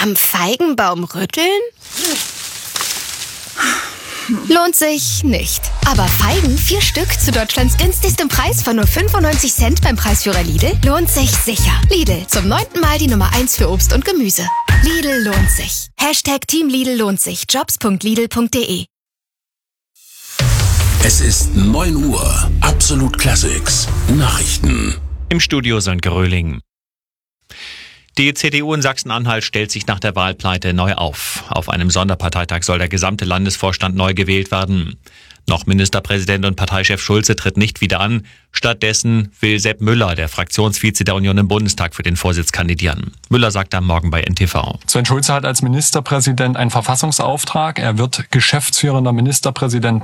Am Feigenbaum rütteln? Lohnt sich nicht. Aber Feigen 4 Stück zu Deutschlands günstigstem Preis von nur 95 Cent beim Preisführer Lidl lohnt sich sicher. Lidl, zum 9. Mal die Nummer 1 für Obst und Gemüse. Lidl lohnt sich. #Team Lidl lohnt sich. Jobs.lidl.de. Es ist 9 Uhr. Absolut Classics. Nachrichten. Im Studio Sönke Röhling. Die CDU in Sachsen-Anhalt stellt sich nach der Wahlpleite neu auf. Auf einem Sonderparteitag soll der gesamte Landesvorstand neu gewählt werden. Noch Ministerpräsident und Parteichef Schulze tritt nicht wieder an. Stattdessen will Sepp Müller, der Fraktionsvize der Union im Bundestag, für den Vorsitz kandidieren. Müller sagt am Morgen bei NTV. Sven Schulze hat als Ministerpräsident einen Verfassungsauftrag. Er wird geschäftsführender Ministerpräsident